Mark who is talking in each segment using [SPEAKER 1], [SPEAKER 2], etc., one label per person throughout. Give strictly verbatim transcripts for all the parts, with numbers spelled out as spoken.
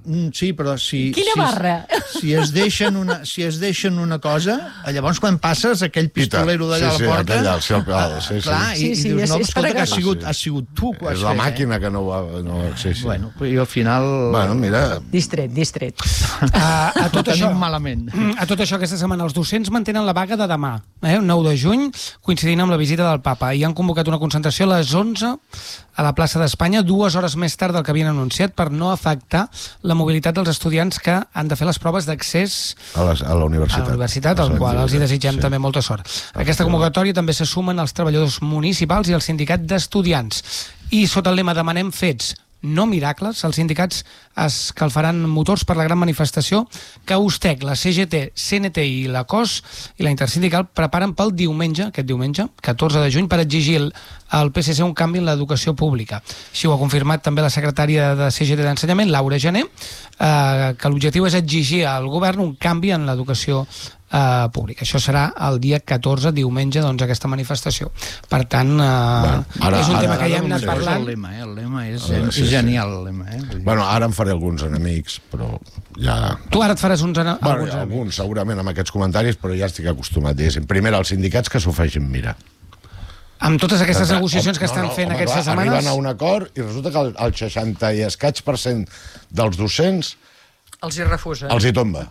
[SPEAKER 1] Sí, però si...
[SPEAKER 2] Quina
[SPEAKER 1] si,
[SPEAKER 2] barra!
[SPEAKER 1] Si es, deixen una, si es deixen una cosa, llavors quan passes aquell pistolero d'allà
[SPEAKER 3] sí, sí,
[SPEAKER 1] a la porta...
[SPEAKER 3] allà, sí, el, sí, sí.
[SPEAKER 1] Clar,
[SPEAKER 2] Sí,
[SPEAKER 1] i,
[SPEAKER 2] sí,
[SPEAKER 1] i dius,
[SPEAKER 2] és-
[SPEAKER 1] no,
[SPEAKER 2] és
[SPEAKER 1] escolta, que has
[SPEAKER 2] pedagogia.
[SPEAKER 1] sigut, has sigut tu que ho has
[SPEAKER 3] És la
[SPEAKER 1] fet,
[SPEAKER 3] màquina que no ho va... No, sí, sí.
[SPEAKER 1] Bueno, i al final...
[SPEAKER 3] Bueno, mira...
[SPEAKER 2] Distret, distret.
[SPEAKER 4] A, a tot
[SPEAKER 1] Ho tenim
[SPEAKER 4] això,
[SPEAKER 1] malament.
[SPEAKER 4] a tot això, aquesta setmana, els docents mantenen la vaga de demà, eh, nou de juny, coincidint amb la visita del papa, i han convocat una concentració a les onze a la plaça d'Espanya, dues hores més tard del que havien anunciat, per no afectar la mobilitat dels estudiants que han de fer les proves d'accés
[SPEAKER 3] A la, a la universitat.
[SPEAKER 4] a la universitat, al qual els hi desitgem sí. també molta sort. A aquesta convocatòria també se sumen els treballadors municipals i el sindicat d'estudiants. I sota el lema Demanem fets, no miracles, els sindicats escalfaran motors per la gran manifestació que USTEC, la C G T, C N T i la C O S i la Intersindical preparen pel diumenge, aquest diumenge, catorze de juny, per exigir al P S C un canvi en l'educació pública. Així ho ha confirmat també la secretària de C G T d'Ensenyament, Laura Gené, eh, que l'objectiu és exigir al govern un canvi en l'educació Uh, públic. Això serà el dia catorze, diumenge, doncs, aquesta manifestació. Per tant, uh, bueno, ara, és un
[SPEAKER 3] ara,
[SPEAKER 4] tema que ja hem
[SPEAKER 1] Ara
[SPEAKER 4] anat
[SPEAKER 1] només
[SPEAKER 4] parlant.
[SPEAKER 1] El lema, eh? El lema és,
[SPEAKER 3] Ah,
[SPEAKER 1] és
[SPEAKER 3] sí, sí.
[SPEAKER 1] genial, el lema. Eh? Vull dir-
[SPEAKER 3] Bueno, ara em faré alguns enemics, però ja...
[SPEAKER 4] Tu ara et faràs uns... Bueno,
[SPEAKER 3] Bueno,
[SPEAKER 4] alguns
[SPEAKER 3] alguns,
[SPEAKER 4] amics.
[SPEAKER 3] segurament, amb aquests comentaris, però ja estic acostumat, diguéssim. Primer, els sindicats que s'ho facin mirar.
[SPEAKER 4] Amb totes aquestes
[SPEAKER 3] Perquè,
[SPEAKER 4] negociacions que
[SPEAKER 3] no,
[SPEAKER 4] estan
[SPEAKER 3] no,
[SPEAKER 4] fent
[SPEAKER 3] home,
[SPEAKER 4] aquestes
[SPEAKER 3] clar,
[SPEAKER 4] setmanes...
[SPEAKER 3] Arriben a un acord i resulta que el, el seixanta i escaig per cent dels docents
[SPEAKER 2] Els hi refusa.
[SPEAKER 3] els hi tomba.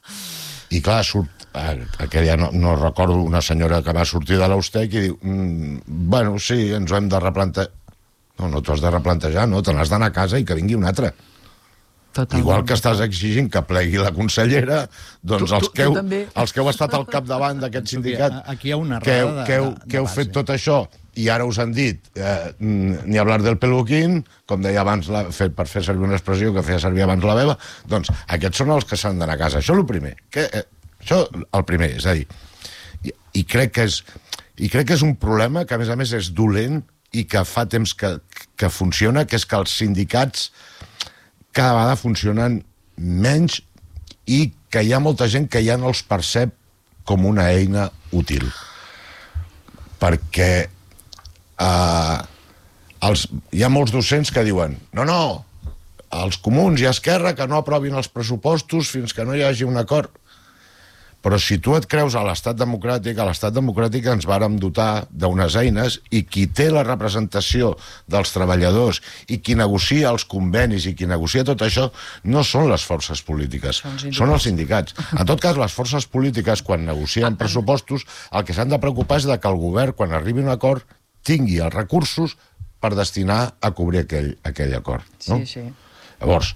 [SPEAKER 3] I clar, surt... Aquell ja no, no recordo una senyora que va sortir de l'Austec i diu mm, bueno, sí, ens ho hem de replantejar. No, no t'ho has de replantejar, no, te n'has d'anar a casa i que vingui un altre.
[SPEAKER 2] Totalment.
[SPEAKER 3] Igual que estàs exigint que plegui la consellera, doncs
[SPEAKER 2] Tu- tu-
[SPEAKER 3] els, que heu,
[SPEAKER 2] tu també.
[SPEAKER 3] els que heu estat al capdavant d'aquest sindicat,
[SPEAKER 1] Aquí hi ha una
[SPEAKER 3] que heu,
[SPEAKER 1] errada de-
[SPEAKER 3] que heu,
[SPEAKER 1] de- de
[SPEAKER 3] que heu
[SPEAKER 1] base.
[SPEAKER 3] fet tot això i ara us han dit eh, ni hablar del peluquín, com deia abans, la, fer, per fer servir una expressió que feia servir abans la Beba, doncs aquests són els que s'han d'anar a casa. Això és el primer. Que, eh, això el primer, és a dir, i, i, crec que és, i crec que és un problema que, a més a més, és dolent i que fa temps que, que funciona, que és que els sindicats cada vegada funcionen menys i que hi ha molta gent que ja no els percep com una eina útil. Perquè eh, els, hi ha molts docents que diuen no, no, els comuns i Esquerra que no aprovin els pressupostos fins que no hi hagi un acord. Però si tu et creus a l'estat democràtic, a l'estat democràtic ens vàrem dotar d'unes eines i qui té la representació dels treballadors i qui negocia els convenis i qui negocia tot això no són les forces polítiques, són, són els sindicats. En tot cas, les forces polítiques, quan negocien pressupostos, el que s'han de preocupar és de que el govern, quan arribi a un acord, tingui els recursos per destinar a cobrir aquell, aquell acord. No?
[SPEAKER 2] Sí, sí.
[SPEAKER 3] Llavors,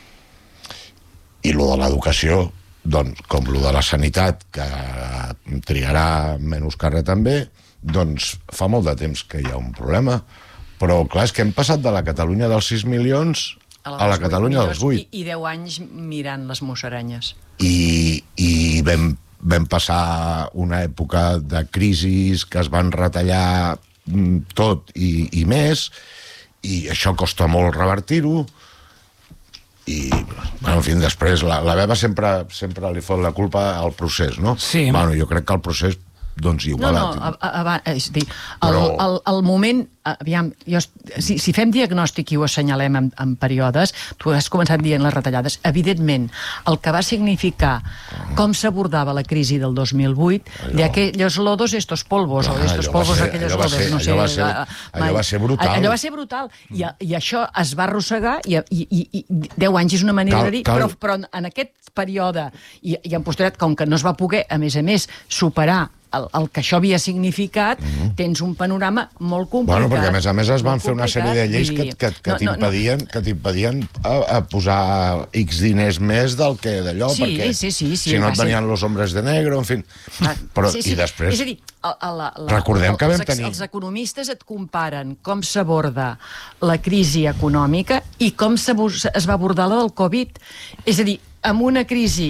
[SPEAKER 3] i lo de l'educació, doncs, com lo de la sanitat, que trigarà menys carrer també, doncs fa molt de temps que hi ha un problema. Però, clar, és que hem passat de la Catalunya dels sis milions a la, a la Catalunya dels vuit.
[SPEAKER 2] I, I deu anys mirant les musaranyes.
[SPEAKER 3] I, i vam, vam passar una època de crisis que es van retallar tot i, i més, i això costa molt revertir-ho, i, bueno, en fi, després la, la Beba sempre, sempre li fot la culpa al procés, no?
[SPEAKER 4] Sí.
[SPEAKER 3] Bueno, jo crec que el procés, doncs,
[SPEAKER 2] No,
[SPEAKER 3] igual...
[SPEAKER 2] no, a, a, a, és a dir, el,
[SPEAKER 3] Però-
[SPEAKER 2] el, el moment, aviam, jo, si, si fem diagnòstic i ho assenyalem en, en períodes, tu has començat dient les retallades, evidentment, el que va significar com s'abordava la crisi del dos mil vuit,
[SPEAKER 3] Allò-
[SPEAKER 2] de aquellos lodos, estos polvos,
[SPEAKER 3] Clar,
[SPEAKER 2] o estos
[SPEAKER 3] allò va
[SPEAKER 2] polvos,
[SPEAKER 3] ser-
[SPEAKER 2] aquellos
[SPEAKER 3] allò va
[SPEAKER 2] lodos,
[SPEAKER 3] ser-
[SPEAKER 2] no sé...
[SPEAKER 3] allò va ser-
[SPEAKER 2] eh,
[SPEAKER 3] allò
[SPEAKER 2] mai-
[SPEAKER 3] va ser brutal.
[SPEAKER 2] Allò va ser brutal, i, i això es va arrossegar, i, i, i, i deu anys és una manera
[SPEAKER 3] Cal-
[SPEAKER 2] de dir,
[SPEAKER 3] cal-
[SPEAKER 2] però, però en aquest període, i, i en posteritat, com que no es va poder, a més a més, superar el, el que això havia significat, mm-hmm. tens un panorama molt complicat.
[SPEAKER 3] Bueno, perquè a més a més es van
[SPEAKER 2] molt
[SPEAKER 3] fer una sèrie de lleis que, que, que
[SPEAKER 2] No, no, no.
[SPEAKER 3] t'impedien que t'impedien a, a posar X diners més del que d'allò,
[SPEAKER 2] Sí,
[SPEAKER 3] perquè
[SPEAKER 2] sí, sí, sí,
[SPEAKER 3] si no
[SPEAKER 2] va
[SPEAKER 3] et
[SPEAKER 2] ser-
[SPEAKER 3] venien los hombres de negro, en fi.
[SPEAKER 2] Ah,
[SPEAKER 3] Però,
[SPEAKER 2] sí, sí.
[SPEAKER 3] i després...
[SPEAKER 2] És a dir, a, a la, la,
[SPEAKER 3] Recordem que vam
[SPEAKER 2] els, ex-
[SPEAKER 3] tenir-
[SPEAKER 2] els economistes et comparen com s'aborda la crisi econòmica i com s'abor- es va abordar la del Covid. És a dir, amb una crisi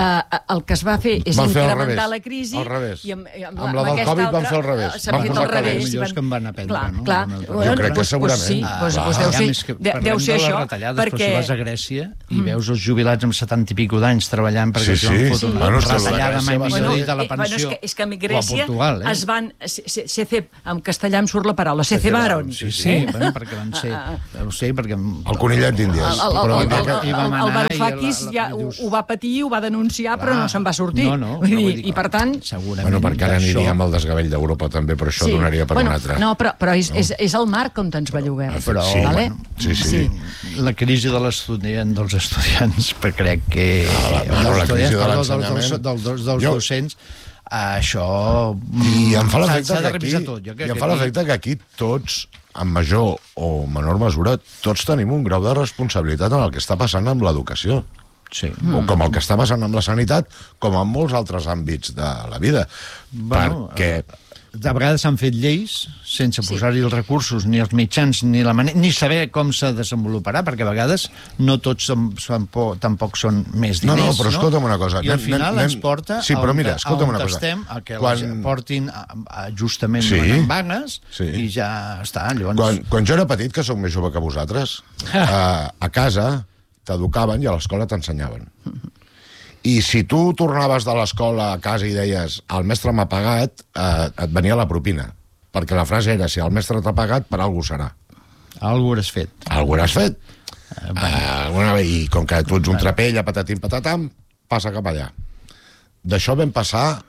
[SPEAKER 2] uh, el que es va fer és
[SPEAKER 3] Van fer al
[SPEAKER 2] incrementar
[SPEAKER 3] revés,
[SPEAKER 2] la crisi...
[SPEAKER 3] al revés.
[SPEAKER 2] I amb, i amb,
[SPEAKER 3] Amb la del
[SPEAKER 2] aquesta
[SPEAKER 3] Covid van
[SPEAKER 2] altra,
[SPEAKER 3] fer al revés.
[SPEAKER 2] S'ha
[SPEAKER 3] Van
[SPEAKER 2] fet
[SPEAKER 3] posar
[SPEAKER 2] al revés.
[SPEAKER 1] calés. Millors que en van aprendre,
[SPEAKER 2] clar,
[SPEAKER 1] no?
[SPEAKER 2] Clar,
[SPEAKER 1] Una altra
[SPEAKER 2] bueno,
[SPEAKER 3] Jo crec que
[SPEAKER 2] pues,
[SPEAKER 3] segurament.
[SPEAKER 2] Pues sí,
[SPEAKER 3] Ah,
[SPEAKER 2] pues,
[SPEAKER 3] clar.
[SPEAKER 2] pues deu
[SPEAKER 1] Ja,
[SPEAKER 2] ser,
[SPEAKER 1] més que
[SPEAKER 2] de,
[SPEAKER 1] parlem
[SPEAKER 2] deu ser
[SPEAKER 1] de les
[SPEAKER 2] això,
[SPEAKER 1] retallades,
[SPEAKER 2] perquè...
[SPEAKER 1] però si vas a Grècia i veus els jubilats amb setanta i pico d'anys treballant perquè
[SPEAKER 3] Sí,
[SPEAKER 1] això
[SPEAKER 3] sí.
[SPEAKER 1] em fot una
[SPEAKER 3] Bueno, és que
[SPEAKER 1] retallada
[SPEAKER 3] la
[SPEAKER 1] mai
[SPEAKER 3] Grècia va
[SPEAKER 1] millor
[SPEAKER 3] ser-
[SPEAKER 1] dit de la
[SPEAKER 2] eh, bueno, és
[SPEAKER 1] pensió.
[SPEAKER 2] que, és que a
[SPEAKER 1] O a
[SPEAKER 2] Grècia
[SPEAKER 1] Portugal, eh?
[SPEAKER 2] es van... Se, se, se ce, en castellà em surt la paraula, se cebaron.
[SPEAKER 3] Sí,
[SPEAKER 1] Sí, bueno, perquè van ser... Ho sé, perquè...
[SPEAKER 3] El conillet d'Índies.
[SPEAKER 2] El, el,
[SPEAKER 1] Però
[SPEAKER 2] el,
[SPEAKER 1] va-
[SPEAKER 2] el,
[SPEAKER 1] hi vam
[SPEAKER 2] el, el
[SPEAKER 1] anar i
[SPEAKER 2] Varoufakis
[SPEAKER 1] la- la-
[SPEAKER 2] ja
[SPEAKER 1] i
[SPEAKER 2] ho,
[SPEAKER 1] dius-
[SPEAKER 2] ho va patir, ho va denunciar, però
[SPEAKER 1] Clar.
[SPEAKER 2] no se'n va sortir.
[SPEAKER 1] No, no,
[SPEAKER 2] Vull
[SPEAKER 1] però
[SPEAKER 2] dir,
[SPEAKER 1] vull dir,
[SPEAKER 2] I per tant...
[SPEAKER 1] segurament
[SPEAKER 3] Bueno, perquè ara
[SPEAKER 1] això-
[SPEAKER 3] aniríem al desgavell d'Europa també, però això donaria per
[SPEAKER 2] bueno,
[SPEAKER 3] un altre.
[SPEAKER 2] No, però, però és, és, és el marc on ens belluguem.
[SPEAKER 1] Però,
[SPEAKER 3] Sí,
[SPEAKER 2] vale?
[SPEAKER 3] bueno, sí, sí.
[SPEAKER 1] La crisi de l'estudiant, dels estudiants, però crec que...
[SPEAKER 3] Ah, la- bueno, la
[SPEAKER 1] dels
[SPEAKER 3] crisi de
[SPEAKER 1] estudiants, perdó,
[SPEAKER 3] l'ensenyament.
[SPEAKER 1] Dels, dels, dels, dels
[SPEAKER 3] Jo-
[SPEAKER 1] docents, això...
[SPEAKER 3] I em fa
[SPEAKER 1] s'ha-
[SPEAKER 3] l'efecte
[SPEAKER 1] s'ha de
[SPEAKER 3] que aquí,
[SPEAKER 1] revisar tot. Jo crec
[SPEAKER 3] i em
[SPEAKER 1] que
[SPEAKER 3] fa
[SPEAKER 1] aquí-
[SPEAKER 3] l'efecte que aquí tots, en major o menor mesura, tots tenim un grau de responsabilitat en el que està passant amb l'educació.
[SPEAKER 1] Sí.
[SPEAKER 3] O com el que està passant amb la sanitat, com en molts altres àmbits de la vida.
[SPEAKER 1] Bueno,
[SPEAKER 3] perquè...
[SPEAKER 1] De vegades s'han fet lleis sense posar-hi els recursos, ni els mitjans, ni la manera, ni saber com se desenvoluparà, perquè a vegades no tots són, són por, tampoc són més
[SPEAKER 3] No,
[SPEAKER 1] diners.
[SPEAKER 3] no, però escolta'm una cosa.
[SPEAKER 1] I al
[SPEAKER 3] Anem-
[SPEAKER 1] final
[SPEAKER 3] anem-
[SPEAKER 1] ens porta
[SPEAKER 3] Sí, però
[SPEAKER 1] a on-
[SPEAKER 3] mira, escolta'm
[SPEAKER 1] a on
[SPEAKER 3] una cosa.
[SPEAKER 1] estem, a que
[SPEAKER 3] Quan-
[SPEAKER 1] les portin a, a justament
[SPEAKER 3] Sí.
[SPEAKER 1] en vagues
[SPEAKER 3] Sí.
[SPEAKER 1] i ja està. Llavors...
[SPEAKER 3] Quan, quan jo era petit, que sóc més jove que vosaltres, a, a casa t'educaven i a l'escola t'ensenyaven. I si tu tornaves de l'escola a casa i deies el mestre m'ha pagat, eh, et venia la propina. Perquè la frase era, si el mestre t'ha pagat, per algú serà.
[SPEAKER 1] Algú hauràs fet.
[SPEAKER 3] Algú has fet. Uh, bueno, I com que tu ets un trapell, a patatim patatam, passa cap allà. D'això vam passar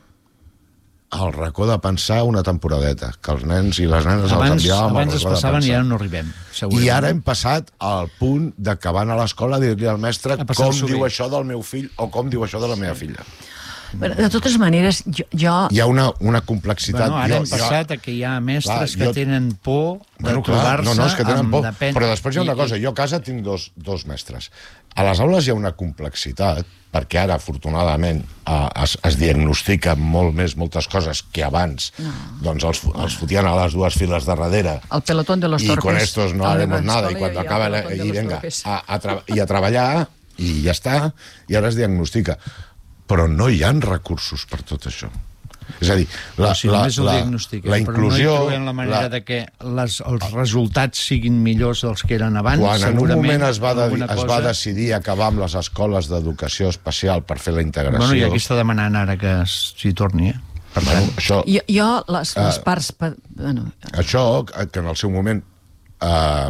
[SPEAKER 3] al racó de pensar una temporadeta, que els nens i les nenes els
[SPEAKER 1] Abans,
[SPEAKER 3] enviàvem al
[SPEAKER 1] abans es
[SPEAKER 3] racó de
[SPEAKER 1] passaven i
[SPEAKER 3] pensar.
[SPEAKER 1] ara no arribem. Segurament.
[SPEAKER 3] I ara hem passat al punt de que van a l'escola a dir-li al mestre
[SPEAKER 1] A passar-s'ho
[SPEAKER 3] com diu
[SPEAKER 1] bé.
[SPEAKER 3] això del meu fill o com diu això de la meva filla.
[SPEAKER 2] Bueno, de totes maneres, jo... jo...
[SPEAKER 3] Hi ha una, una complexitat...
[SPEAKER 1] Bueno, ara
[SPEAKER 3] jo,
[SPEAKER 1] hem passat a que hi ha mestres
[SPEAKER 3] Clar, jo-
[SPEAKER 1] que tenen por de
[SPEAKER 3] Bueno, clar,
[SPEAKER 1] trobar-se
[SPEAKER 3] no, no, és que tenen
[SPEAKER 1] amb
[SPEAKER 3] por.
[SPEAKER 1] depèn-
[SPEAKER 3] Però després hi ha una
[SPEAKER 1] i-
[SPEAKER 3] cosa, jo a casa tinc dos, dos mestres. A les aules hi ha una complexitat, perquè ara, afortunadament, eh, es, es diagnostica molt més moltes coses que abans. No. Doncs els, els fotien a les dues files de darrere.
[SPEAKER 2] El pelotón de los
[SPEAKER 3] Y
[SPEAKER 2] torpes.
[SPEAKER 3] con estos no
[SPEAKER 2] A la
[SPEAKER 3] haremos
[SPEAKER 2] escuela
[SPEAKER 3] nada. Y
[SPEAKER 2] hi
[SPEAKER 3] cuando
[SPEAKER 2] havia
[SPEAKER 3] acaba
[SPEAKER 2] el
[SPEAKER 3] la,
[SPEAKER 2] pelotón de
[SPEAKER 3] y
[SPEAKER 2] los
[SPEAKER 3] venga,
[SPEAKER 2] torpes.
[SPEAKER 3] a, a, tra i a treballar, i ja està, i ara es diagnostica. Però no hi ha recursos per tot això. És a dir, la,
[SPEAKER 1] Però si
[SPEAKER 3] la,
[SPEAKER 1] només ho
[SPEAKER 3] la,
[SPEAKER 1] diagnostiquem,
[SPEAKER 3] la inclusió...
[SPEAKER 1] però no hi trobem la manera
[SPEAKER 3] la,
[SPEAKER 1] de que les, els resultats siguin millors dels que eren abans.
[SPEAKER 3] quan en un
[SPEAKER 1] segurament
[SPEAKER 3] moment es va, de,
[SPEAKER 1] alguna
[SPEAKER 3] es va decidir acabar amb les escoles d'educació especial per fer la integració...
[SPEAKER 1] Bueno, i aquí està demanant ara que s'hi torni, eh? Per
[SPEAKER 3] Bueno,
[SPEAKER 1] tant,
[SPEAKER 3] això,
[SPEAKER 2] Jo, jo les, les
[SPEAKER 3] Eh,
[SPEAKER 2] parts... pe- Bueno,
[SPEAKER 3] això, que en el seu moment... Eh,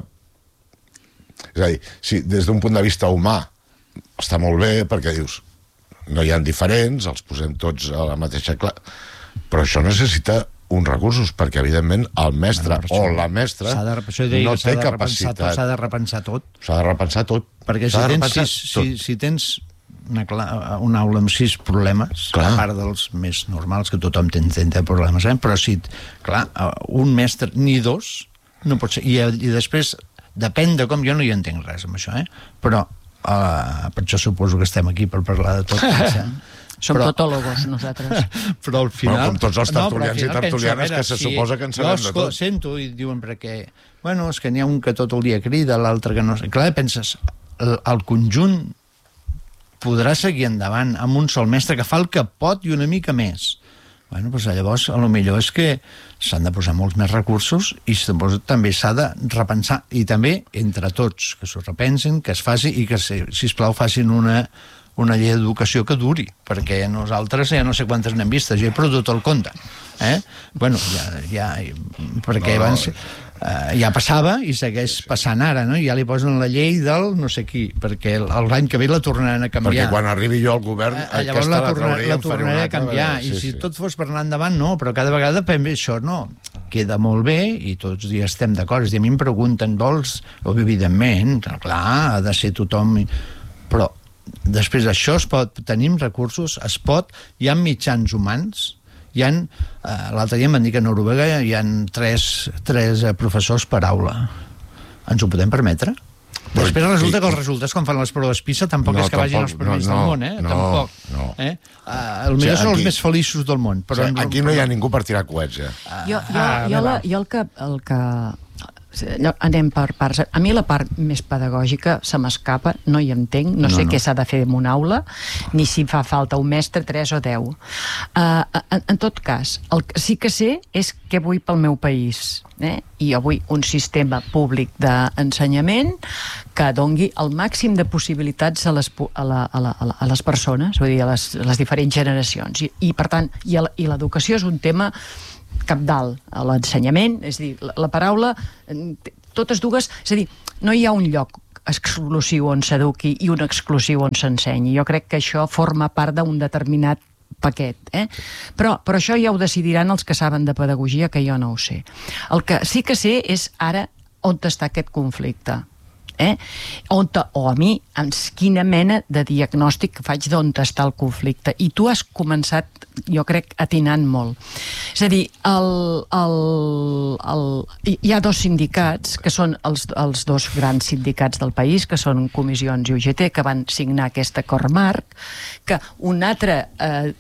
[SPEAKER 3] és a dir, si des d'un punt de vista humà està molt bé, perquè dius no hi ha diferents, els posem tots a la mateixa classe, però això necessita uns recursos, perquè evidentment el mestre
[SPEAKER 1] Bueno, per
[SPEAKER 3] o
[SPEAKER 1] això
[SPEAKER 3] la mestra
[SPEAKER 1] s'ha de, per això deia
[SPEAKER 3] no
[SPEAKER 1] que s'ha
[SPEAKER 3] té
[SPEAKER 1] de repensar tot,
[SPEAKER 3] capacitat.
[SPEAKER 1] s'ha de repensar tot,
[SPEAKER 3] S'ha de repensar tot.
[SPEAKER 1] perquè si
[SPEAKER 3] S'ha de
[SPEAKER 1] tens,
[SPEAKER 3] repensar
[SPEAKER 1] sis,
[SPEAKER 3] tot.
[SPEAKER 1] si, si tens una, cla- una aula amb sis problemes,
[SPEAKER 3] Clar.
[SPEAKER 1] a part dels més normals, que tothom té trenta problemes, eh? Però si, clar, un mestre, ni dos, no pot ser. I, i després, depèn de com, jo no hi entenc res amb això, eh? Però, uh, per això suposo que estem aquí, per parlar de tot. Sense...
[SPEAKER 2] som
[SPEAKER 1] però-
[SPEAKER 2] totòlogos, nosaltres.
[SPEAKER 1] Però al final...
[SPEAKER 3] Bueno, com tots els
[SPEAKER 1] No, però al
[SPEAKER 3] tertulians i
[SPEAKER 1] final penso,
[SPEAKER 3] tertulianes
[SPEAKER 1] a veure,
[SPEAKER 3] que se suposa que en sabem de
[SPEAKER 1] jo
[SPEAKER 3] tot.
[SPEAKER 1] sento i diuen perquè... Bueno, és que n'hi ha un que tot el dia crida, l'altre que no sé... Clar, penses, el, el conjunt podrà seguir endavant amb un sol mestre que fa el que pot i una mica més. Bueno, doncs llavors, a lo millor és que s'han de posar molts més recursos i suposo, també s'ha de repensar, i també entre tots, que s'ho repensin, que es faci i que, si, sisplau, facin una, una llei d'educació que duri, perquè nosaltres ja no sé quantes n'hem vistes, ja he perdut el compte. Eh? Bueno, ja, ja, perquè
[SPEAKER 3] No, no.
[SPEAKER 1] abans eh, ja passava i segueix passant ara, no? I ja li posen la llei del no sé qui, perquè l'any que ve la tornaran a canviar.
[SPEAKER 3] Perquè quan arribi jo al govern,
[SPEAKER 1] Eh, llavors la, torna,
[SPEAKER 3] trauré i
[SPEAKER 1] la
[SPEAKER 3] en faré
[SPEAKER 1] tornaré
[SPEAKER 3] una
[SPEAKER 1] a
[SPEAKER 3] altra
[SPEAKER 1] canviar,
[SPEAKER 3] vegada.
[SPEAKER 1] i
[SPEAKER 3] Sí,
[SPEAKER 1] si
[SPEAKER 3] sí.
[SPEAKER 1] tot fos per anar endavant, no, però cada vegada fem bé això, no, queda molt bé i tots hi estem d'acord. I a mi em pregunten, vols? O, evidentment, clar, ha de ser tothom, però després això es pot, tenim recursos, es pot, hi ha mitjans humans, hi ha, eh, l'altre dia em van dir que a Noruega hi ha tres, tres eh, professors per aula. Ens ho podem permetre?
[SPEAKER 3] Però,
[SPEAKER 1] Després resulta
[SPEAKER 3] i-
[SPEAKER 1] que els resultats quan fan les proves PISA tampoc
[SPEAKER 3] No,
[SPEAKER 1] és que vagin
[SPEAKER 3] tampoc,
[SPEAKER 1] els primers
[SPEAKER 3] no,
[SPEAKER 1] del
[SPEAKER 3] no,
[SPEAKER 1] món, eh?
[SPEAKER 3] no,
[SPEAKER 1] tampoc.
[SPEAKER 3] no.
[SPEAKER 1] Eh? Uh, el millor
[SPEAKER 3] O sigui,
[SPEAKER 1] són els
[SPEAKER 3] aquí-
[SPEAKER 1] més feliços del món.
[SPEAKER 3] Però
[SPEAKER 1] Però
[SPEAKER 3] o sigui, aquí no hi ha ningú per tirar coets, ja.
[SPEAKER 2] Jo, jo,
[SPEAKER 1] Ah,
[SPEAKER 2] jo,
[SPEAKER 1] va.
[SPEAKER 2] la, jo el que... El que anem per parts. A mi la part més pedagògica se m'escapa, no hi entenc, no, no sé no. què s'ha de fer en una aula, ni si fa falta un mestre, tres o deu. Uh, en, en tot cas, el que sí que sé és què vull pel meu país. Eh? I jo vull un sistema públic d'ensenyament que dongui el màxim de possibilitats a les, a la, a la, a les persones, vull dir, a les, a les diferents generacions. I, i per tant, i l'educació és un tema cabdal a l'ensenyament, és a dir, la, la paraula, totes dues, és a dir, no hi ha un lloc exclusiu on s'eduqui i un exclusiu on s'ensenyi. Jo crec que això forma part d'un determinat paquet, eh? Però, però això ja ho decidiran els que saben de pedagogia, que jo no ho sé. El que sí que sé és ara on està aquest conflicte. Eh? On te, o a mi, amb quina mena de diagnòstic faig d'on està el conflicte. I tu has començat, jo crec, atinant molt. És a dir, el, el, el, hi ha dos sindicats, que són els, els dos grans sindicats del país, que són Comissions i U G T, que van signar aquest acord marc, que un altre, eh,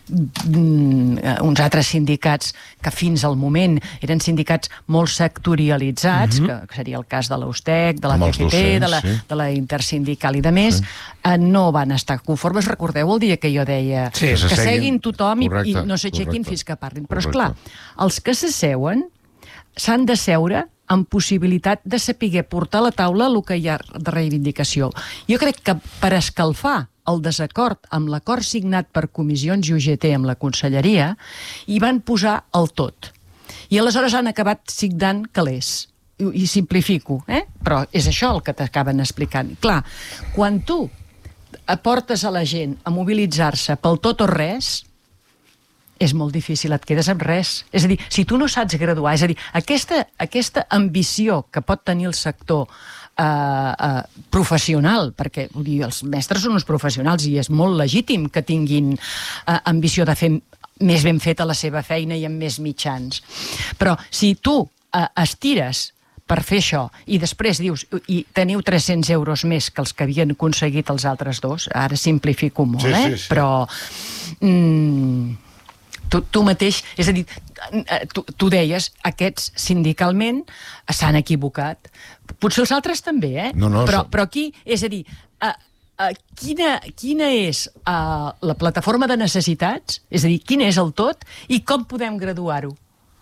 [SPEAKER 2] uns altres sindicats que fins al moment eren sindicats molt sectorialitzats, mm-hmm. que seria el cas de l'Eustec, de la T F P, de la, sí. de la intersindical i de més, sí. eh, no van estar conformes. Recordeu el dia que jo deia sí, que seguin tothom i, i no s'aixequin fins que parlin. Però, esclar, els que s'asseuen s'han de seure amb possibilitat de saber portar a la taula el que hi ha de reivindicació. Jo crec que per escalfar el desacord amb l'acord signat per Comissions i U G T amb la Conselleria, hi van posar el tot. I aleshores han acabat signant calés. I simplifico, eh? Però és això el que t'acaben explicant. Clar, quan tu aportes a la gent a mobilitzar-se pel tot o res, és molt difícil, et quedes amb res. És a dir, si tu no saps graduar, és a dir, aquesta, aquesta ambició que pot tenir el sector eh, eh, professional, perquè vull dir, els mestres són uns professionals i és molt legítim que tinguin eh, ambició de fer més ben feta la seva feina i amb més mitjans. Però si tu eh, estires per fer això, i després dius i teniu tres-cents euros més que els que havien aconseguit els altres dos, ara simplifico molt, sí, eh? Sí, sí. Però mm, tu, tu mateix, és a dir, tu, tu deies, aquests sindicalment s'han equivocat. Potser els altres també, eh?
[SPEAKER 3] No, no,
[SPEAKER 2] però,
[SPEAKER 3] so...
[SPEAKER 2] però aquí, és a dir, uh, uh, quina, quina és uh, la plataforma de necessitats, és a dir, quin és el tot i com podem graduar-ho?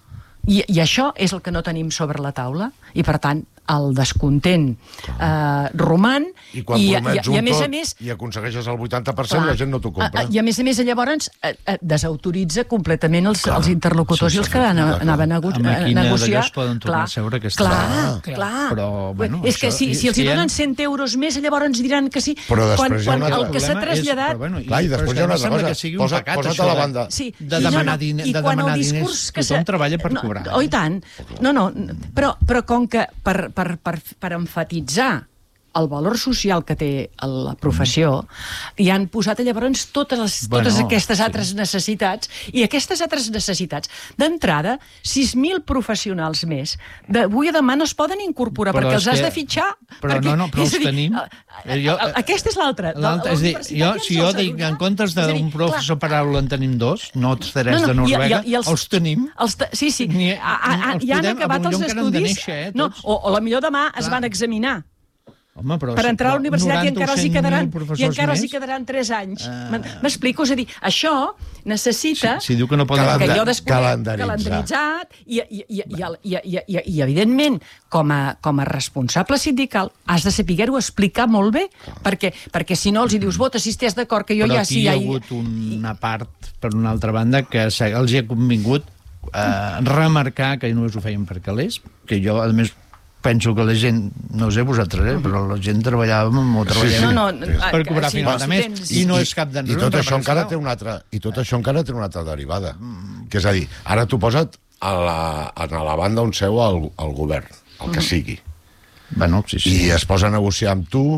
[SPEAKER 2] I, I això és el que no tenim sobre la taula i, per tant, el descontent eh, roman
[SPEAKER 3] i quan
[SPEAKER 2] i,
[SPEAKER 3] promets
[SPEAKER 2] i, i, a
[SPEAKER 3] un
[SPEAKER 2] més
[SPEAKER 3] tot
[SPEAKER 2] a més,
[SPEAKER 3] i aconsegueixes el vuitanta per cent,
[SPEAKER 2] clar,
[SPEAKER 3] la gent no t'ho compra.
[SPEAKER 2] I a més a més llavors eh, eh, desautoritza completament els, clar, els interlocutors sí, i els que anaven, anaven a, a, a negociar.
[SPEAKER 1] Es poden tornar a seure aquesta...
[SPEAKER 2] Clar, clar, clar.
[SPEAKER 1] Però, bueno,
[SPEAKER 2] és que si, si els hi donen cent euros més, llavors ens diran que sí.
[SPEAKER 3] Però
[SPEAKER 2] quan, quan
[SPEAKER 3] el
[SPEAKER 2] que s'ha traslladat...
[SPEAKER 1] És, bueno,
[SPEAKER 3] clar, i després hi ha una altra cosa. Posa, posa't a la banda.
[SPEAKER 2] Sí,
[SPEAKER 1] de demanar, diner, de demanar diners. Tothom treballa per cobrar.
[SPEAKER 2] Oh, i tant. No, no, però, però com que per, per, per, per enfatitzar el valor social que té la professió, hi han posat llavors totes, les, totes bueno, aquestes altres sí. necessitats, i aquestes altres necessitats, d'entrada, sis mil professionals més, d'avui a demà no es poden incorporar, però perquè els has que... de fitxar.
[SPEAKER 1] Però perquè, no, no, però els dir, tenim.
[SPEAKER 2] Jo, aquesta és l'altra.
[SPEAKER 1] És dir, jo, si jo dic, en comptes d'un professor per aula en tenim dos, no els tres no, no, de Noruega, i, i els, els tenim. Els te, sí, sí, Ni, a, a, a, els ja han acabat els estudis, néixer, eh, no, o, o la millor demà es van examinar. Home, però,
[SPEAKER 2] per entrar a la universitat i encara els hi quedaran, i encara els hi
[SPEAKER 1] més?
[SPEAKER 2] quedaran tres anys. Uh... M'explico? És a dir, això necessita
[SPEAKER 1] si, si diu que, no poden
[SPEAKER 2] que jo desconec
[SPEAKER 3] calendaritzar.
[SPEAKER 2] calendaritzat i, i, i, i, i, i, i, i evidentment, com a, com a responsable sindical, has de saber-ho explicar molt bé, perquè, perquè si no els hi dius, vota, si estàs d'acord que jo
[SPEAKER 1] però
[SPEAKER 2] ja...
[SPEAKER 1] Però aquí
[SPEAKER 2] sí,
[SPEAKER 1] hi ha
[SPEAKER 2] ja...
[SPEAKER 1] hagut una part, per una altra banda, que els hi ha convingut eh, remarcar que no ho feien per calés, que jo, a més, penso que la gent, no ho sé vosaltres, eh, però la gent treballàvem o treballàvem
[SPEAKER 2] sí, sí. No, no,
[SPEAKER 1] per cobrar sí, final de mes i, i no és cap d'enrere.
[SPEAKER 3] I tot això encara té una altra, i tot això encara té una altra derivada. Mm. Que és a dir, ara tu posa't a la, a la banda on seu el, el govern, el que sigui.
[SPEAKER 1] Bueno, sí, sí.
[SPEAKER 3] I es posa a negociar amb tu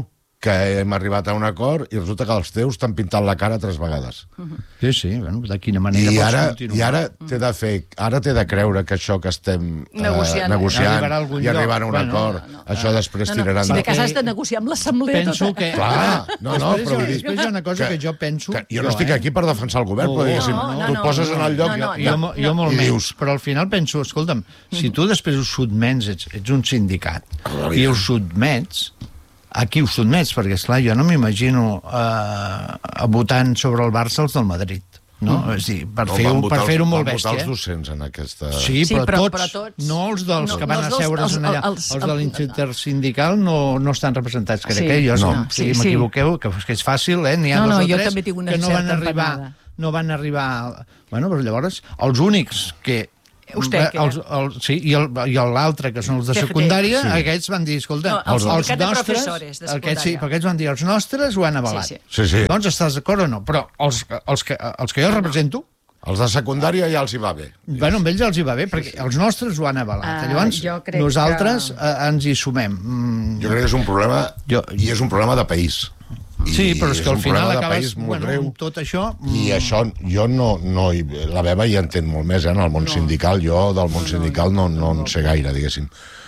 [SPEAKER 3] que hem arribat a un acord i resulta que els teus t'han pintat la cara tres vegades.
[SPEAKER 1] Sí, sí, bueno, de quina manera
[SPEAKER 3] I
[SPEAKER 1] pots
[SPEAKER 3] ara,
[SPEAKER 1] continuar?
[SPEAKER 3] i ara t'he de fer, ara t'he de creure que això que estem
[SPEAKER 2] Negociant.
[SPEAKER 3] eh, negociant
[SPEAKER 1] Arribarà a algun
[SPEAKER 3] i arribar a un
[SPEAKER 1] lloc.
[SPEAKER 3] acord,
[SPEAKER 1] Bueno,
[SPEAKER 2] no,
[SPEAKER 3] això després
[SPEAKER 2] No, no,
[SPEAKER 3] tirarà
[SPEAKER 2] si de
[SPEAKER 3] endavant.
[SPEAKER 2] cas has de negociar amb l'assemblea
[SPEAKER 1] Penso
[SPEAKER 2] tota.
[SPEAKER 1] que...
[SPEAKER 3] Clar, no, no,
[SPEAKER 1] després,
[SPEAKER 3] però vull dir...
[SPEAKER 1] després hi ha una cosa que, que jo penso...
[SPEAKER 3] Que jo no estic
[SPEAKER 1] eh?
[SPEAKER 3] aquí per defensar el govern,
[SPEAKER 1] Oh,
[SPEAKER 3] però diguéssim,
[SPEAKER 2] no, no,
[SPEAKER 3] tu et
[SPEAKER 2] no,
[SPEAKER 3] poses
[SPEAKER 2] no,
[SPEAKER 3] en el lloc
[SPEAKER 2] no, no,
[SPEAKER 3] i,
[SPEAKER 1] Jo, mo- jo molt
[SPEAKER 3] i
[SPEAKER 1] menys,
[SPEAKER 3] dius...
[SPEAKER 1] però al final penso, escolta'm, si tu després ho sotmets, ets, ets un sindicat, i ho sotmets, a qui ho sotmets? Perquè, esclar, jo no m'imagino eh, votant sobre el Barça els del Madrid, no? Mm. És a dir, per
[SPEAKER 3] No,
[SPEAKER 1] fer-ho
[SPEAKER 3] van
[SPEAKER 1] per
[SPEAKER 3] votar els-
[SPEAKER 1] fer-ho molt
[SPEAKER 3] van votar
[SPEAKER 1] bèstia.
[SPEAKER 3] els docents en aquesta...
[SPEAKER 1] Sí,
[SPEAKER 2] Sí,
[SPEAKER 1] però,
[SPEAKER 2] però-
[SPEAKER 1] tots,
[SPEAKER 2] però tots.
[SPEAKER 1] no els dels
[SPEAKER 2] No,
[SPEAKER 1] que
[SPEAKER 2] no
[SPEAKER 1] van
[SPEAKER 2] els
[SPEAKER 1] a
[SPEAKER 2] dels-
[SPEAKER 1] seure's
[SPEAKER 2] els-
[SPEAKER 1] allà.
[SPEAKER 2] els-
[SPEAKER 1] Els de
[SPEAKER 2] el-
[SPEAKER 1] l'intersindical no, no estan representats, crec,
[SPEAKER 2] Sí,
[SPEAKER 1] eh? Jo,
[SPEAKER 2] no.
[SPEAKER 1] no.
[SPEAKER 2] Sí,
[SPEAKER 1] Si
[SPEAKER 2] sí.
[SPEAKER 1] m'equivoqueu, que, que és fàcil, eh? N'hi ha
[SPEAKER 2] No,
[SPEAKER 1] dos
[SPEAKER 2] no,
[SPEAKER 1] o
[SPEAKER 2] jo
[SPEAKER 1] tres
[SPEAKER 2] també tinc una
[SPEAKER 1] que no van
[SPEAKER 2] certa
[SPEAKER 1] arribar...
[SPEAKER 2] empanada.
[SPEAKER 1] No van arribar... Bueno, però llavors, els únics que...
[SPEAKER 2] Vostè, què?
[SPEAKER 1] els, els, sí, i el- i l'altre, que són els de
[SPEAKER 2] C F T.
[SPEAKER 1] secundària,
[SPEAKER 3] Sí.
[SPEAKER 1] aquests van dir, escolta,
[SPEAKER 2] No, el
[SPEAKER 1] els, els
[SPEAKER 2] sindicat de
[SPEAKER 1] nostres...
[SPEAKER 2] professores de
[SPEAKER 1] Aquests, sí,
[SPEAKER 2] secundària.
[SPEAKER 1] perquè aquests van dir, els nostres ho han avalat.
[SPEAKER 2] Sí,
[SPEAKER 3] sí. Sí, sí.
[SPEAKER 1] Doncs estàs d'acord o no? Però els, els, que, els que jo represento,
[SPEAKER 3] Els de secundària ja els hi va bé.
[SPEAKER 1] bueno, amb ells els hi va bé, perquè els nostres ho han avalat.
[SPEAKER 2] Ah,
[SPEAKER 1] Llavors,
[SPEAKER 2] jo crec
[SPEAKER 1] nosaltres
[SPEAKER 2] que-
[SPEAKER 1] eh, ens hi sumem. Mm,
[SPEAKER 3] Jo crec que és un problema,
[SPEAKER 1] Jo-
[SPEAKER 3] i és un problema de país. I
[SPEAKER 1] sí, però és que al
[SPEAKER 3] un
[SPEAKER 1] final
[SPEAKER 3] problema de
[SPEAKER 1] acabes...
[SPEAKER 3] país molt
[SPEAKER 1] Bueno,
[SPEAKER 3] greu.
[SPEAKER 1] amb tot això...
[SPEAKER 3] I
[SPEAKER 1] mm,
[SPEAKER 3] això jo no, no... La Beba hi entén molt més, eh, en el món sindical. Jo del món sindical no, no en sé gaire, diguéssim.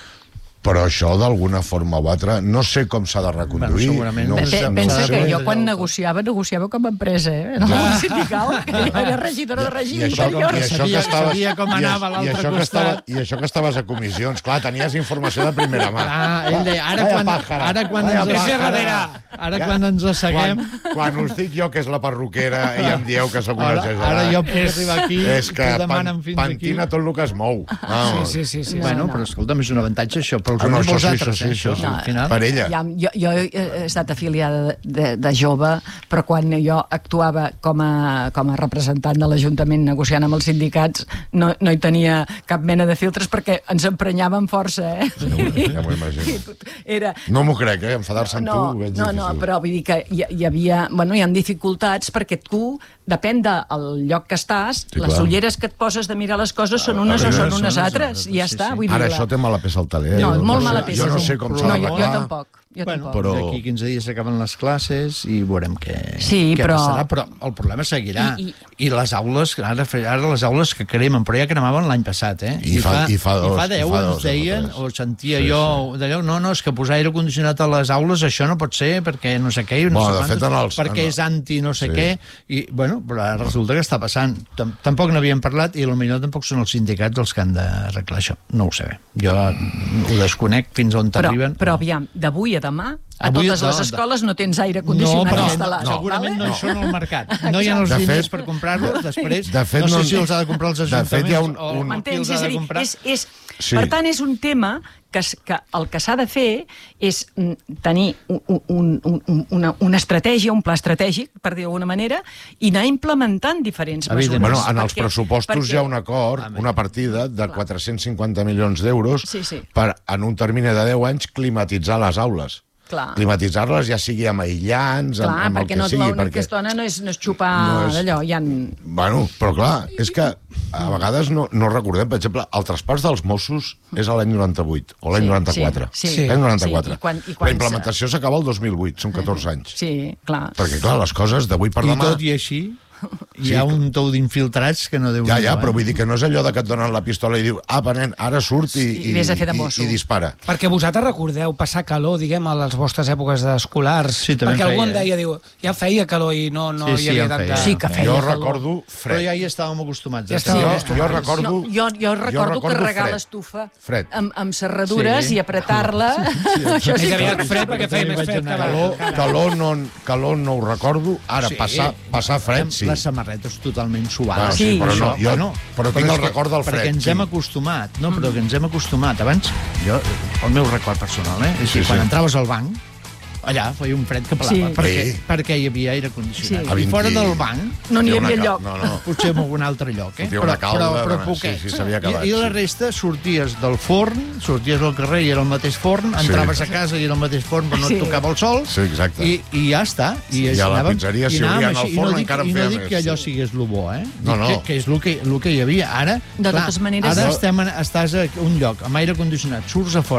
[SPEAKER 3] Però això, d'alguna forma o altra, no sé com s'ha de reconduir.
[SPEAKER 1] Bueno, segurament.
[SPEAKER 3] no ho
[SPEAKER 2] Pe-
[SPEAKER 3] sé, no ho
[SPEAKER 2] Pensa
[SPEAKER 3] sé.
[SPEAKER 2] que jo
[SPEAKER 1] allò
[SPEAKER 2] quan
[SPEAKER 1] que-
[SPEAKER 2] negociava, negociava com a empresa, eh? No, com sindical, que jo era regidora de
[SPEAKER 3] I
[SPEAKER 2] règim
[SPEAKER 3] això,
[SPEAKER 2] interior.
[SPEAKER 3] i això que
[SPEAKER 1] Sabia-
[SPEAKER 3] estaves,
[SPEAKER 1] sabia com
[SPEAKER 3] i
[SPEAKER 1] anava
[SPEAKER 3] això-
[SPEAKER 1] l'altre
[SPEAKER 3] i això que
[SPEAKER 1] costat.
[SPEAKER 3] estava, I això que estaves a comissions. Clar, tenies informació de primera mà.
[SPEAKER 1] Ah, ell deia, ara
[SPEAKER 3] Vaya
[SPEAKER 1] quan,
[SPEAKER 3] pàjara.
[SPEAKER 1] ara quan
[SPEAKER 3] Vaya
[SPEAKER 1] ens
[SPEAKER 3] pàjara.
[SPEAKER 1] ara, ara quan ens asseguem...
[SPEAKER 3] Quan, quan us dic jo que és la perruquera i em dieu que sóc una
[SPEAKER 1] Ara,
[SPEAKER 3] exagerada.
[SPEAKER 1] ara jo puc arribar aquí
[SPEAKER 3] és que
[SPEAKER 1] i demanen
[SPEAKER 3] pan,
[SPEAKER 1] fins
[SPEAKER 3] pentina
[SPEAKER 1] aquí.
[SPEAKER 3] tot el que es mou. Vamos.
[SPEAKER 4] Sí, sí, sí. sí.
[SPEAKER 1] Bueno,
[SPEAKER 2] No, no.
[SPEAKER 1] però escolta'm, és un avantatge això, però els
[SPEAKER 3] Ah, no,
[SPEAKER 1] uns
[SPEAKER 3] això
[SPEAKER 1] pels
[SPEAKER 3] sí,
[SPEAKER 1] altres,
[SPEAKER 3] això sí,
[SPEAKER 1] eh,
[SPEAKER 3] això
[SPEAKER 1] això,
[SPEAKER 3] sí.
[SPEAKER 1] al final.
[SPEAKER 3] Per ella.
[SPEAKER 2] Ja, jo, jo he estat afiliada de, de, de jove, però quan jo actuava com a, com a representant de l'Ajuntament negociant amb els sindicats, no, no hi tenia cap mena de filtres perquè ens emprenyàvem força, eh?
[SPEAKER 3] Ja m'ho imagino.
[SPEAKER 2] Era,
[SPEAKER 3] No m'ho crec, eh? Enfadar-se amb
[SPEAKER 2] no,
[SPEAKER 3] tu ho veig
[SPEAKER 2] no,
[SPEAKER 3] difícil.
[SPEAKER 2] no, però vull dir que hi, hi havia... Bueno, hi ha dificultats perquè tu, depèn del lloc que estàs,
[SPEAKER 3] Sí,
[SPEAKER 2] les
[SPEAKER 3] clar.
[SPEAKER 2] ulleres que et poses de mirar les coses són unes
[SPEAKER 3] a
[SPEAKER 2] o
[SPEAKER 3] veure,
[SPEAKER 2] són
[SPEAKER 1] són
[SPEAKER 2] unes
[SPEAKER 1] unes
[SPEAKER 2] altres,
[SPEAKER 1] altres,
[SPEAKER 2] i ja
[SPEAKER 1] sí,
[SPEAKER 2] està.
[SPEAKER 1] sí.
[SPEAKER 2] Vull dir,
[SPEAKER 3] Ara
[SPEAKER 2] la-
[SPEAKER 3] això té mala peça al taler.
[SPEAKER 2] No,
[SPEAKER 3] eh?
[SPEAKER 2] molt
[SPEAKER 3] sé-
[SPEAKER 2] mala peça.
[SPEAKER 3] Jo no
[SPEAKER 2] És
[SPEAKER 3] sé
[SPEAKER 2] un
[SPEAKER 3] com s'ha
[SPEAKER 2] No,
[SPEAKER 3] de
[SPEAKER 2] jo, jo
[SPEAKER 3] arreglar.
[SPEAKER 2] tampoc. Jo
[SPEAKER 1] Bueno,
[SPEAKER 2] tampoc.
[SPEAKER 3] però-
[SPEAKER 1] d'aquí quinze dies s'acaben les classes i veurem què,
[SPEAKER 2] Sí,
[SPEAKER 1] què
[SPEAKER 2] però-
[SPEAKER 1] passarà, però el problema seguirà.
[SPEAKER 2] I-
[SPEAKER 1] I, I les aules, ara, ara les aules que cremen, però ja cremaven l'any passat, eh?
[SPEAKER 3] I fa- i fa dos,
[SPEAKER 1] I fa deu
[SPEAKER 3] i fa
[SPEAKER 1] ens
[SPEAKER 3] dos,
[SPEAKER 1] deien,
[SPEAKER 3] o tres.
[SPEAKER 1] o sentia
[SPEAKER 3] Sí,
[SPEAKER 1] jo d'allò, no, no, és que posar aire condicionat a les aules, això no pot ser, perquè no sé què, i no
[SPEAKER 3] Bueno,
[SPEAKER 1] sé
[SPEAKER 3] de
[SPEAKER 1] quantos,
[SPEAKER 3] fet, en els-
[SPEAKER 1] perquè
[SPEAKER 3] en-
[SPEAKER 1] és anti no sé
[SPEAKER 3] Sí.
[SPEAKER 1] què, i, bueno, però ara resulta que està passant. Tam- Tampoc n'havíem parlat, i potser tampoc són els sindicats els que han d'arreglar això. No ho sé bé. Jo ho desconec fins on
[SPEAKER 2] Però,
[SPEAKER 1] t'arriben.
[SPEAKER 2] però aviam, d'avui a demà, a
[SPEAKER 1] Avui,
[SPEAKER 2] totes
[SPEAKER 1] no,
[SPEAKER 2] les
[SPEAKER 1] de-
[SPEAKER 2] escoles no tens aire condicionat
[SPEAKER 1] però
[SPEAKER 2] instal·lat.
[SPEAKER 1] no, segurament no hi
[SPEAKER 2] vale?
[SPEAKER 1] són al mercat. No hi ha els
[SPEAKER 3] De
[SPEAKER 1] diners
[SPEAKER 3] fet-
[SPEAKER 1] per comprar-los després.
[SPEAKER 3] de fet,
[SPEAKER 1] no sé
[SPEAKER 3] no-
[SPEAKER 1] si els ha de comprar els
[SPEAKER 3] de
[SPEAKER 1] ajuntaments
[SPEAKER 3] fet, hi ha un-
[SPEAKER 1] o
[SPEAKER 3] un-
[SPEAKER 1] qui
[SPEAKER 2] M'entens?
[SPEAKER 1] els
[SPEAKER 2] És
[SPEAKER 1] ha
[SPEAKER 2] a
[SPEAKER 1] de
[SPEAKER 2] dir,
[SPEAKER 1] comprar.
[SPEAKER 2] és, és,
[SPEAKER 3] Sí.
[SPEAKER 2] per tant, és un tema que, es- que el que s'ha de fer és mm, tenir un, un, un, un, una, una estratègia, un pla estratègic, per dir d'alguna manera, i anar implementant diferents mesures.
[SPEAKER 1] Evidentment.
[SPEAKER 3] Bueno, en els
[SPEAKER 2] Perquè-
[SPEAKER 3] pressupostos
[SPEAKER 2] perquè-
[SPEAKER 3] hi ha un acord, una partida de quatre-cents cinquanta milions d'euros
[SPEAKER 2] Sí, sí.
[SPEAKER 3] per, en un termini de deu anys, climatitzar les aules.
[SPEAKER 2] Clar.
[SPEAKER 3] Climatitzar-les ja sigui amb aïllants, amb,
[SPEAKER 2] Clar,
[SPEAKER 3] amb el
[SPEAKER 2] perquè
[SPEAKER 3] que
[SPEAKER 2] no,
[SPEAKER 3] sigui.
[SPEAKER 2] l'única
[SPEAKER 3] perquè...
[SPEAKER 2] estona no és, no és xupar
[SPEAKER 3] No és-
[SPEAKER 2] d'allò, hi ha...
[SPEAKER 3] Bueno, però clar, és que a vegades no, no recordem, per exemple, el traspàs dels Mossos és a l'any noranta-vuit o l'any
[SPEAKER 2] Sí,
[SPEAKER 3] noranta-quatre.
[SPEAKER 2] sí,
[SPEAKER 4] sí.
[SPEAKER 3] L'any noranta-quatre.
[SPEAKER 2] Sí, i quan- i quan
[SPEAKER 3] La implementació s'acaba el dos mil vuit, són catorze anys.
[SPEAKER 2] Sí, clar.
[SPEAKER 3] Perquè, clar, les coses d'avui per
[SPEAKER 1] I
[SPEAKER 3] demà...
[SPEAKER 1] tot i així, hi
[SPEAKER 3] Sí,
[SPEAKER 1] ha un tou d'infiltrats que no deu
[SPEAKER 3] Ja, ja, però vull dir que no és allò de que et donen la pistola i diu apa, nen, ara surt i,
[SPEAKER 2] I vés a fer de
[SPEAKER 3] i,
[SPEAKER 2] mosso.
[SPEAKER 3] i dispara.
[SPEAKER 4] Perquè vosaltres recordeu passar calor, diguem, a les vostres èpoques d'escolars?
[SPEAKER 1] Sí, també
[SPEAKER 4] perquè
[SPEAKER 1] en
[SPEAKER 4] algú em
[SPEAKER 1] feia,
[SPEAKER 4] deia, diu, ja feia calor i no, no
[SPEAKER 1] Sí,
[SPEAKER 4] hi
[SPEAKER 1] sí,
[SPEAKER 4] havia
[SPEAKER 1] en
[SPEAKER 4] tanta...
[SPEAKER 1] feia.
[SPEAKER 2] Sí que feia
[SPEAKER 3] Jo
[SPEAKER 2] calor.
[SPEAKER 3] recordo
[SPEAKER 1] Però
[SPEAKER 3] fred.
[SPEAKER 1] ja hi estàvem acostumats.
[SPEAKER 4] Ja
[SPEAKER 1] a
[SPEAKER 4] estàvem
[SPEAKER 1] estar-
[SPEAKER 3] Jo,
[SPEAKER 4] acostumats.
[SPEAKER 3] jo recordo...
[SPEAKER 2] No, jo, jo recordo
[SPEAKER 3] recordo
[SPEAKER 2] carregar
[SPEAKER 3] fred.
[SPEAKER 2] l'estufa
[SPEAKER 3] Fred.
[SPEAKER 2] amb, amb serradures
[SPEAKER 1] Sí.
[SPEAKER 2] i apretar-la. Això sí
[SPEAKER 4] Més
[SPEAKER 2] que...
[SPEAKER 4] aviat fred perquè feia més fred que
[SPEAKER 3] Calor, calor, no, calor no ho recordo. Ara,
[SPEAKER 4] Sí.
[SPEAKER 3] passar, passar fred, sí.
[SPEAKER 1] Les samarretes totalment suades.
[SPEAKER 3] Bueno,
[SPEAKER 2] sí,
[SPEAKER 3] sí, però, no,
[SPEAKER 1] Això,
[SPEAKER 3] jo,
[SPEAKER 1] bueno,
[SPEAKER 3] però tinc
[SPEAKER 1] és
[SPEAKER 3] el
[SPEAKER 1] que-
[SPEAKER 3] record del fred.
[SPEAKER 1] Perquè ens
[SPEAKER 3] sí.
[SPEAKER 1] hem acostumat, no, però que ens hem acostumat. Abans, jo, el meu record personal, eh? És
[SPEAKER 3] Sí,
[SPEAKER 1] que quan
[SPEAKER 3] sí.
[SPEAKER 1] entraves al banc, allà feia un fred que pelava,
[SPEAKER 2] Sí.
[SPEAKER 1] perquè,
[SPEAKER 3] Sí.
[SPEAKER 1] perquè hi havia aire condicionat.
[SPEAKER 2] Sí.
[SPEAKER 3] A
[SPEAKER 1] I
[SPEAKER 3] vint
[SPEAKER 1] fora
[SPEAKER 3] i-
[SPEAKER 1] del banc,
[SPEAKER 2] No n'hi
[SPEAKER 3] Fotia una
[SPEAKER 2] havia
[SPEAKER 3] cal-
[SPEAKER 2] lloc.
[SPEAKER 3] No, no.
[SPEAKER 1] potser en algun altre lloc, eh?
[SPEAKER 3] Fotia una calda,
[SPEAKER 1] però, però, però
[SPEAKER 3] dona-
[SPEAKER 1] poquet.
[SPEAKER 3] sí, sí, s'havia acabat,
[SPEAKER 1] I, I la
[SPEAKER 3] sí.
[SPEAKER 1] resta sorties del forn, sorties al carrer i era el mateix forn, entraves a casa i era el mateix forn, però no
[SPEAKER 2] Sí.
[SPEAKER 1] et tocava el sol,
[SPEAKER 3] Sí, exacte.
[SPEAKER 1] i, i ja està. I,
[SPEAKER 3] I
[SPEAKER 1] així
[SPEAKER 3] a la
[SPEAKER 1] anàvem-
[SPEAKER 3] pizzeria, si
[SPEAKER 1] i anàvem
[SPEAKER 3] obrien el
[SPEAKER 1] així, i
[SPEAKER 3] forn,
[SPEAKER 1] no dic,
[SPEAKER 3] encara en
[SPEAKER 1] I no
[SPEAKER 3] feia
[SPEAKER 1] dic
[SPEAKER 3] més,
[SPEAKER 1] que allò
[SPEAKER 3] sí.
[SPEAKER 1] sigués el bo, eh?
[SPEAKER 3] No,
[SPEAKER 1] Dic
[SPEAKER 3] no.
[SPEAKER 1] Que, que és el que, el que hi havia. Ara,
[SPEAKER 2] De totes maneres-
[SPEAKER 1] ara estem en, estàs a un lloc amb aire condicionat, surts a fora,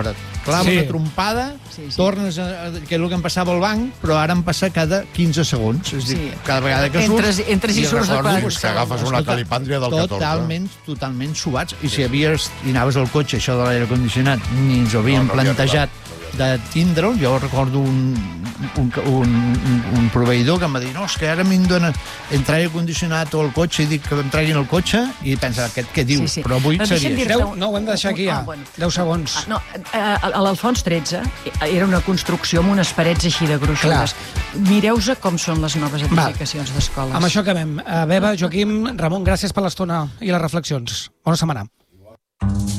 [SPEAKER 1] clava
[SPEAKER 4] Sí.
[SPEAKER 1] una trompada,
[SPEAKER 2] Sí, sí.
[SPEAKER 1] tornes, a, que és el que em passava al banc, però ara em passa cada quinze segons. És a dir,
[SPEAKER 2] Sí.
[SPEAKER 1] cada vegada que surts...
[SPEAKER 2] Entres- entres i
[SPEAKER 1] i
[SPEAKER 2] surts de
[SPEAKER 1] recordo
[SPEAKER 2] quan-
[SPEAKER 3] Que agafes una
[SPEAKER 1] Escolta,
[SPEAKER 3] calipàndria del catorze.
[SPEAKER 1] Totalment, totalment subats. I si havies, i anaves al cotxe, això de l'aire condicionat, ni ens ho havíem
[SPEAKER 3] No, no havia
[SPEAKER 1] plantejat de tindre'l. Jo recordo un, un, un, un, un proveïdor que em va dir no, és que ara m'hi dona entrar aire condicionat o el cotxe i dic que em treguin el cotxe i pensa, aquest què diu?
[SPEAKER 2] Sí, sí.
[SPEAKER 1] Però avui
[SPEAKER 2] Però
[SPEAKER 1] seria
[SPEAKER 2] deixa'm
[SPEAKER 1] això.
[SPEAKER 2] dir-te
[SPEAKER 4] Deu-
[SPEAKER 2] un-
[SPEAKER 4] no, ho hem de deixar aquí, ja.
[SPEAKER 2] Ah, bueno.
[SPEAKER 4] Deu segons.
[SPEAKER 2] Ah, no, eh, a l'Alfons tretze era una construcció amb unes parets així de gruixudes. Mireu-se com són les noves edificacions d'escoles.
[SPEAKER 4] Amb això acabem. Uh, Beba, Joaquim, Ramon, gràcies per l'estona i les reflexions. Bona setmana.